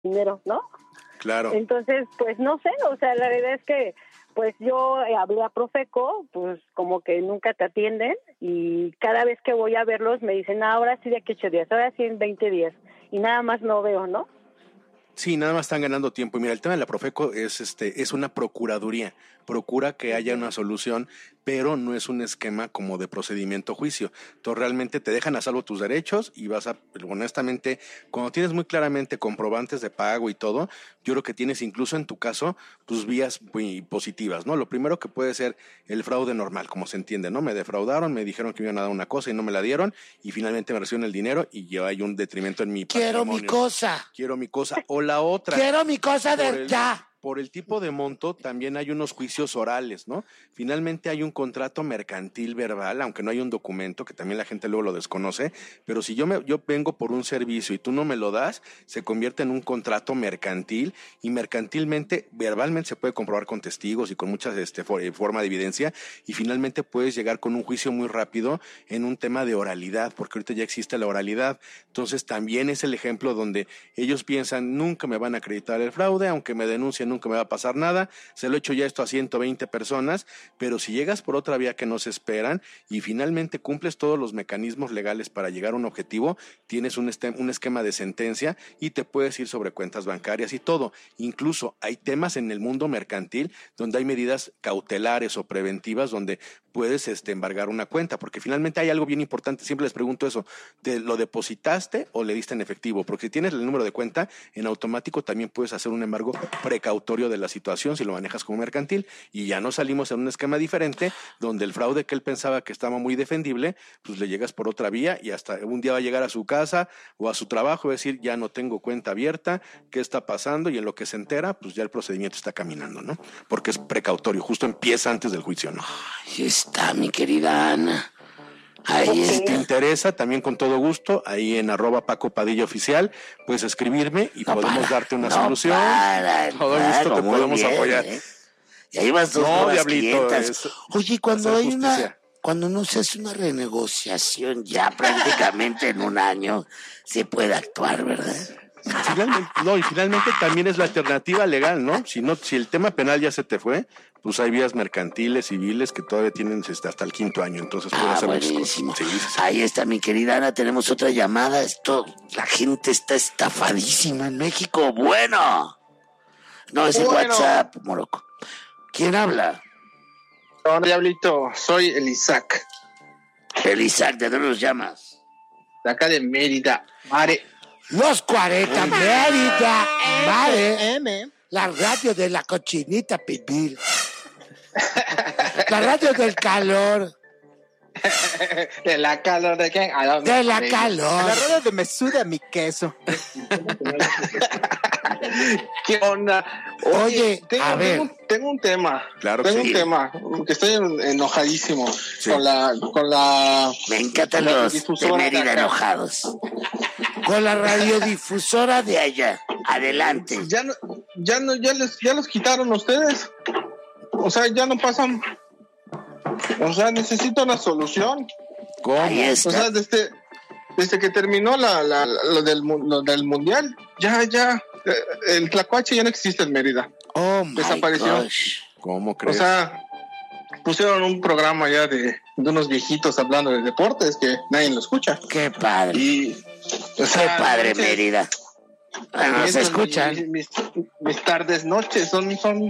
dinero, ¿no? Claro. Entonces, pues no sé, o sea, la verdad es que pues yo hablé a Profeco, pues como que nunca te atienden y cada vez que voy a verlos me dicen, ahora sí de aquí 8 días, ahora sí en 20 días y nada más no veo, ¿no? Sí, nada más están ganando tiempo. Y mira, el tema de la Profeco es una procuraduría, procura que haya una solución, pero no es un esquema como de procedimiento juicio. Entonces realmente te dejan a salvo tus derechos y vas a, honestamente, cuando tienes muy claramente comprobantes de pago y todo, yo creo que tienes incluso en tu caso tus vías muy positivas, ¿no? Lo primero que puede ser el fraude normal, como se entiende, ¿no? Me defraudaron, me dijeron que me iban a dar una cosa y no me la dieron y finalmente me recibieron el dinero y yo hay un detrimento en mi patrimonio. Quiero mi cosa. O la otra. Quiero mi cosa de ya. Por el tipo de monto también hay unos juicios orales, ¿no? Finalmente hay un contrato mercantil verbal, aunque no hay un documento, que también la gente luego lo desconoce, pero si yo vengo por un servicio y tú no me lo das, se convierte en un contrato mercantil y mercantilmente, verbalmente se puede comprobar con testigos y con muchas forma de evidencia y finalmente puedes llegar con un juicio muy rápido en un tema de oralidad, porque ahorita ya existe la oralidad. Entonces también es el ejemplo donde ellos piensan, nunca me van a acreditar el fraude, aunque me denuncien nunca me va a pasar nada, se lo he hecho ya esto a 120 personas, pero si llegas por otra vía que no se esperan y finalmente cumples todos los mecanismos legales para llegar a un objetivo, tienes un esquema de sentencia y te puedes ir sobre cuentas bancarias y todo. Incluso hay temas en el mundo mercantil donde hay medidas cautelares o preventivas donde puedes embargar una cuenta, porque finalmente hay algo bien importante, siempre les pregunto eso, ¿lo depositaste o le diste en efectivo? Porque si tienes el número de cuenta, en automático también puedes hacer un embargo precautorio de la situación si lo manejas como mercantil y ya no salimos en un esquema diferente donde el fraude que él pensaba que estaba muy defendible, pues le llegas por otra vía y hasta un día va a llegar a su casa o a su trabajo y va a decir, ya no tengo cuenta abierta, ¿qué está pasando? Y en lo que se entera, pues ya el procedimiento está caminando, ¿no? Porque es precautorio, justo empieza antes del juicio, ¿no? Ahí está, mi querida Ana. Ahí si te interesa, también con todo gusto, ahí en @Paco Padilla Oficial, puedes escribirme y podemos darte una solución. Todo gusto te podemos apoyar. Y ahí vas 2 horas 500. Oye, cuando no se hace una renegociación ya prácticamente en un año, se puede actuar, ¿verdad? Finalmente también es la alternativa legal, ¿no? Si el tema penal ya se te fue, pues hay vías mercantiles, civiles que todavía tienen hasta el 5º año, entonces puede hacer muchas cosas. Sí. Ahí está, mi querida Ana, tenemos otra llamada. La gente está estafadísima en México. Bueno. No, es el WhatsApp, Morocco. ¿Quién habla? No, Diablito, soy el Isaac. El Isaac, ¿de dónde nos llamas? De acá de Mérida, Mare. Los 40, Mérida, Mare. La radio de la cochinita pibil. La radio del calor. ¿De la calor de quién? De la calor. La radio de me suda mi queso. ¿Qué onda? Oye, tengo un tema. Claro tengo que un tema que estoy enojadísimo con la. Me encantan los de Mérida enojados. Con la radiodifusora de allá. Adelante. Ya los quitaron ustedes. O sea, ya no pasan. O sea, necesito una solución. ¿Cómo? O sea, desde que terminó lo del mundial, ya el Tlacuache ya no existe en Mérida. Desapareció. ¿Cómo crees? O sea, pusieron un programa ya de unos viejitos hablando de deportes que nadie lo escucha. Qué padre. Qué padre, Mérida. Bueno, se escuchan. Mis tardes, noches son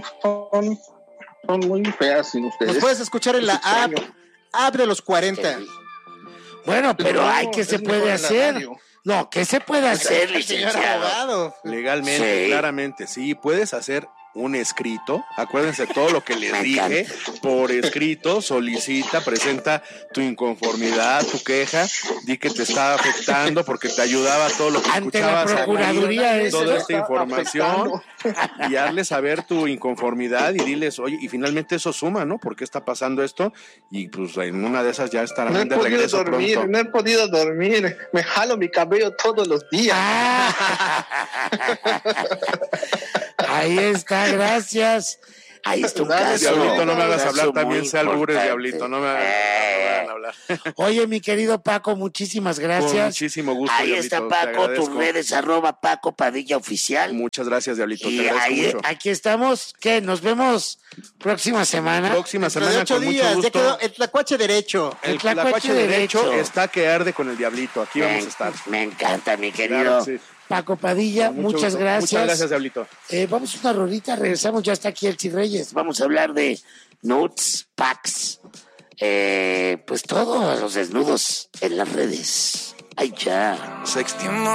muy feas sin ustedes. Nos puedes escuchar en la app de los 40. Bueno, pero ¿qué se puede hacer? No, ¿qué se puede hacer, licenciado? Legalmente, claramente, sí, puedes hacer un escrito, acuérdense todo lo que les dije, por escrito, solicita, presenta tu inconformidad, tu queja, di que te está afectando porque te ayudaba todo lo que escuchabas, la Procuraduría toda esta información, y hazle saber tu inconformidad y diles, oye, y finalmente eso suma, ¿no? ¿Por qué está pasando esto? Y pues en una de esas ya estarán de regreso pronto. No he podido dormir, me jalo mi cabello todos los días. Ahí está, gracias. Ahí está un Dale, caso. Diablito, no me hagas un hablar, caso también muy sé albures, importante. Diablito, no me hagan hablar. Oye, mi querido Paco, muchísimas gracias. Con muchísimo gusto, Ahí Diablito, está te Paco, tus agradezco. redes, @Paco Padilla Oficial. Muchas gracias, Diablito, Y te agradezco ahí, mucho. aquí estamos. ¿Qué? Nos vemos próxima semana. Próxima Dentro de semana 8 con mucho días, ya gusto. quedó el tlacuache derecho. El El Tlacuache Tlacuache derecho derecho. está que arde con el Diablito. Aquí vamos a estar. Me encanta, mi querido Claro que sí. Paco Padilla. Con mucho Muchas gusto. gracias. Muchas gracias, Diablito. Vamos a una rolita, regresamos, ya está aquí Elsie Reyes. Vamos a hablar de nudes, packs, pues todo, los desnudos en las redes. Ay, ya. Sexting.